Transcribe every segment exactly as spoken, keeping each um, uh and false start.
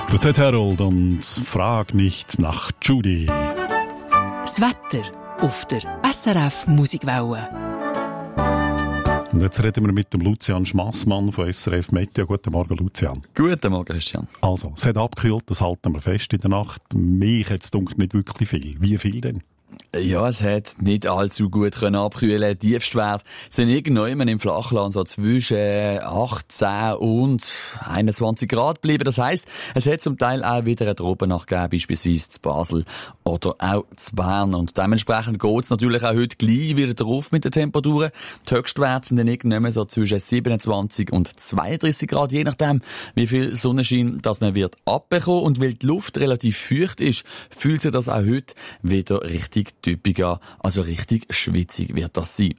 Der Z Harold und «Frag nicht nach Judy». Das Wetter auf der S R F Musikwelle. Und jetzt reden wir mit dem Lucian Schmassmann von S R F Meteo. Guten Morgen, Lucian. Guten Morgen, Christian. Also, es hat abgekühlt, das halten wir fest in der Nacht. Mich hat es dunkel nicht wirklich viel. Wie viel denn? Ja, es hat nicht allzu gut können abkühlen. Tiefstwerte sind irgendwann im Flachland so zwischen achtzehn und einundzwanzig Grad geblieben. Das heisst, es hat zum Teil auch wieder eine Tropennacht gegeben, beispielsweise zu Basel oder auch zu Bern. Und dementsprechend geht es natürlich auch heute gleich wieder drauf mit den Temperaturen. Die Höchstwerte sind dann irgendwann so zwischen siebenundzwanzig und zweiunddreissig Grad, je nachdem, wie viel Sonnenschein das man wird abbekommen. Und weil die Luft relativ feucht ist, fühlt sich das auch heute wieder richtig typisch an, also richtig schwitzig wird das sein.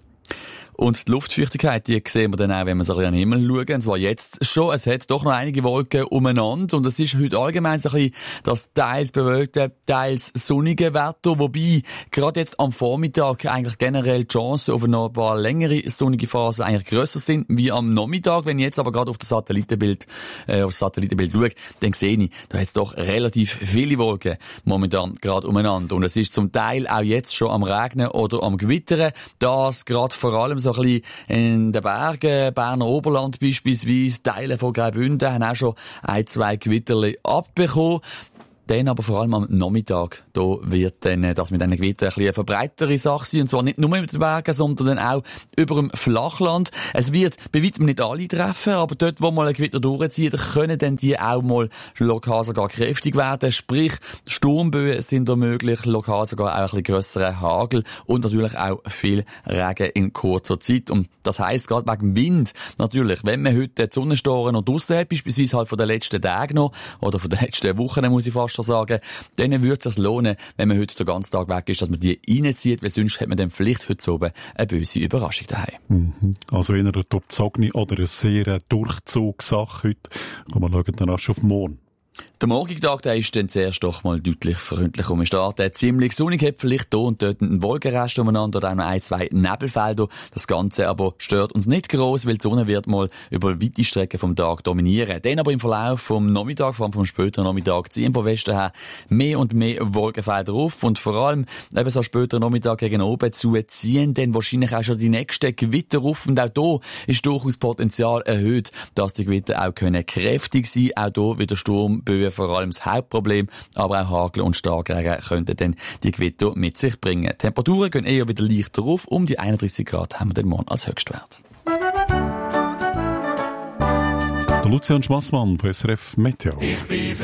Und die Luftfeuchtigkeit, die sehen wir dann auch, wenn wir so an den Himmel schauen. Und zwar jetzt schon. Es hat doch noch einige Wolken umeinander. Und es ist heute allgemein so ein bisschen das teils bewölkte, teils sonnige Wetter. Wobei gerade jetzt am Vormittag eigentlich generell die Chancen auf noch ein paar längere sonnige Phasen eigentlich grösser sind wie am Nachmittag. Wenn ich jetzt aber gerade auf das Satellitenbild, äh, auf das Satellitenbild schaue, dann sehe ich, da hat es doch relativ viele Wolken momentan gerade umeinander. Und es ist zum Teil auch jetzt schon am Regnen oder am Gewittern. Das gerade vor allem so ein bisschen in den Bergen, Berner Oberland beispielsweise, Teile von Graubünden haben auch schon ein, zwei Gewitterli abbekommen. Dann aber vor allem am Nachmittag, da wird dann das mit diesen Gewittern ein bisschen eine verbreitere Sache sein. Und zwar nicht nur mit den Bergen, sondern dann auch über dem Flachland. Es wird bei weitem nicht alle treffen, aber dort, wo mal ein Gewitter durchzieht, können dann die auch mal lokal sogar kräftig werden. Sprich, Sturmböen sind da möglich, lokal sogar auch ein bisschen grösseren Hagel und natürlich auch viel Regen in kurzer Zeit. Und das heisst, gerade wegen Wind, natürlich, wenn man heute die Sonnenstoren noch draussen hat, beispielsweise halt von den letzten Tagen noch, oder von den letzten Wochen, muss ich fast sagen, dann würde es sich lohnen, wenn man heute den ganzen Tag weg ist, dass man die reinzieht, weil sonst hat man dann vielleicht heute oben eine böse Überraschung daheim. Mhm. Also in einer durchzogene oder eine sehr Durchzugssache heute. Kann man schauen, danach schon auf morgen. Der morgige Tag, der ist dann zuerst doch mal deutlich freundlich um den Start. Der ziemlich sonnig hat vielleicht hier und dort einen Wolkenrest umeinander oder auch noch ein, zwei Nebelfelder. Das Ganze aber stört uns nicht gross, weil die Sonne wird mal über weite Strecken vom Tag dominieren. Dann aber im Verlauf vom Nachmittag, vor allem vom späteren Nachmittag, ziehen vom Westen her mehr und mehr Wolkenfelder auf und vor allem eben so späteren Nachmittag gegen oben zu ziehen dann wahrscheinlich auch schon die nächsten Gewitter auf und auch hier ist durchaus Potenzial erhöht, dass die Gewitter auch können kräftig sein, auch hier wieder Sturmböen vor allem das Hauptproblem, aber auch Hagel und Starkregen könnten dann die Gewitter mit sich bringen. Die Temperaturen gehen eher wieder leichter auf, um die einunddreissig Grad haben wir den morgen als Höchstwert. Der Lucian Schmassmann von S R F Meteo.